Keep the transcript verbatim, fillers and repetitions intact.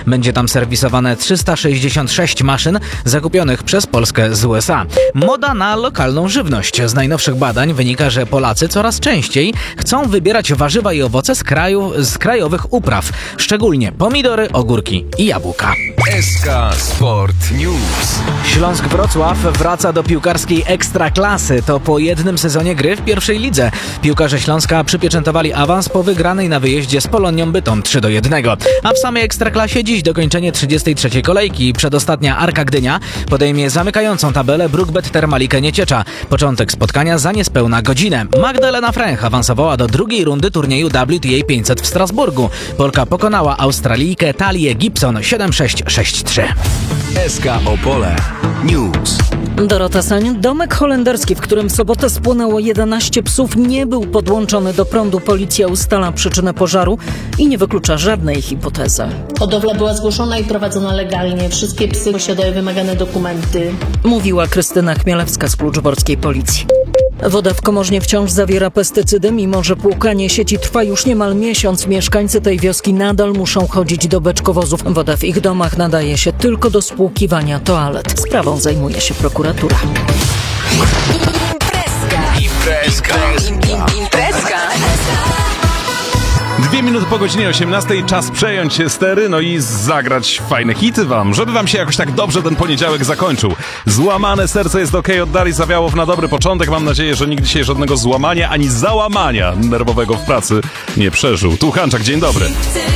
Będzie tam serwisowane trzysta sześćdziesiąt sześć maszyn zakupionych przez Polskę z U S A. Moda na lokalną żywność. Z najnowszych badań wynika, że Polacy coraz częściej chcą wybierać warzywa i owoce z, kraju, z krajowych upraw, szczególnie pomidory, ogórki i jabłka. S K Sport News. Śląsk-Wrocław wraca do piłkarskiej ekstraklasy. To po jednym sezonie gry w pierwszej lidze. Piłkarze Śląska przypieczętowali awans po wygranej na wyjeździe z Polonią Bytom trzy do jednego. A w samej ekstraklasie dziś dokończenie trzydziestej trzeciej kolejki. Przedostatnia Arka Gdynia podejmie zamykającą tabelę Brookbet Termalikę Nieciecza. Początek spotkania za niespełna godzinę. Magdalena Fręch awansowała do drugiej rundy turnieju W T A pięćset w Strasburgu. Polka pokonała Australijkę Talię Gibson siedem sześć sześć trzy. S K Opole News. Dorota Sań. Domek holenderski, w którym w sobotę spłonęło jedenaście psów, nie był podłączony do prądu. Policja ustala przyczynę pożaru i nie wyklucza żadnej hipotezy. Hodowla była zgłoszona i prowadzona legalnie. Wszystkie psy posiadają wymagane dokumenty. Mówiła Krystyna Chmielewska z Kluczborskiej Policji. Woda w Komorznie wciąż zawiera pestycydy, mimo że płukanie sieci trwa już niemal miesiąc. Mieszkańcy tej wioski nadal muszą chodzić do beczkowozów. Woda w ich domach nadaje się tylko do spłukiwania toalet. Sprawą zajmuje się prokuratura. Imprezka. Imprezka. Dwie minuty po godzinie osiemnastej, czas przejąć się stery, no i zagrać fajne hity wam, żeby wam się jakoś tak dobrze ten poniedziałek zakończył. Złamane serce jest okej, od Darii Zawiałow na dobry początek. Mam nadzieję, że nikt dzisiaj żadnego złamania ani załamania nerwowego w pracy nie przeżył. Tu Hanczak, dzień dobry.